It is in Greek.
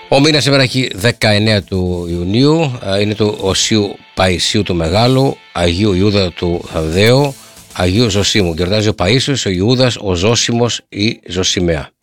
Ο μήνας σήμερα έχει 19 του Ιουνίου, είναι του Οσίου Παϊσίου του Μεγάλου, Αγίου Ιούδα του Θαδαίου, Αγίου Ζωσίμου. Γιορτάζει ο Παΐσιος, ο Ιούδας, ο Ζώσιμος ή Ζωσιμαία.